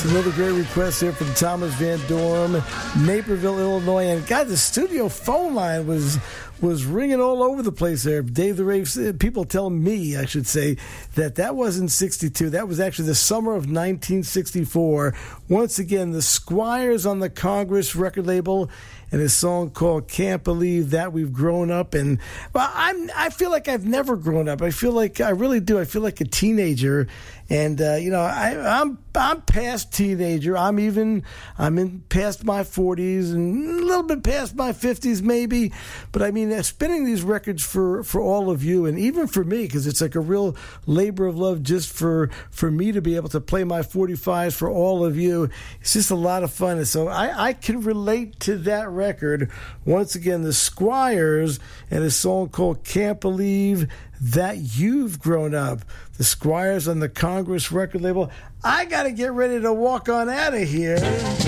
Another great request here from Thomas Van Dorm, Naperville, Illinois. And God, the studio phone line was ringing all over the place there. Dave the Rave, people tell me, I should say, that wasn't 62. That was actually the summer of 1964. Once again, the Squires on the Congress record label, and a song called "Can't Believe That We've Grown Up." And well, I feel like I've never grown up. I feel like I really do. I feel like a teenager, and I'm past teenager. I'm in past my 40s and a little bit past my 50s maybe. But I mean, spinning these records for all of you, and even for me, because it's like a real labor of love just for me to be able to play my 45s for all of you. It's just a lot of fun. And so I can relate to that record. Once again, the Squires and a song called "Can't Believe That You've Grown Up." The Squires on the Congress record label. I got to get ready to walk on out of here.